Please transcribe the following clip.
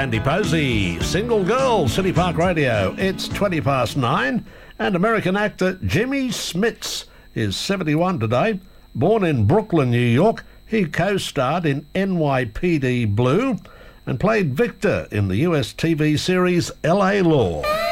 Andy Posey. Single Girl, City Park Radio. It's 9:20, and American actor Jimmy Smits is 71 today. Born in Brooklyn, New York, he co-starred in NYPD Blue and played Victor in the US TV series LA Law.